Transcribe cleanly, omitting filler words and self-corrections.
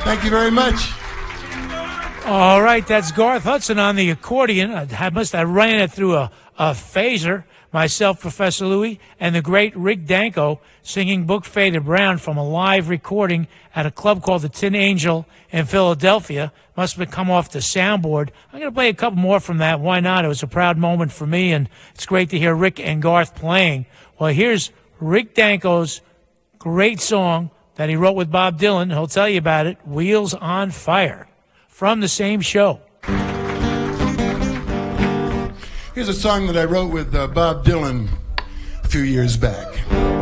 Thank you very much. All right, that's Garth Hudson on the accordion. I ran it through a phaser. Myself, Professor Louie, and the great Rick Danko singing Book Faded Brown from a live recording at a club called the Tin Angel in Philadelphia. Must have come off the soundboard. I'm going to play a couple more from that. Why not? It was a proud moment for me, and it's great to hear Rick and Garth playing. Well, here's Rick Danko's great song that he wrote with Bob Dylan. He'll tell you about it, Wheels on Fire, from the same show. Here's a song that I wrote with Bob Dylan a few years back.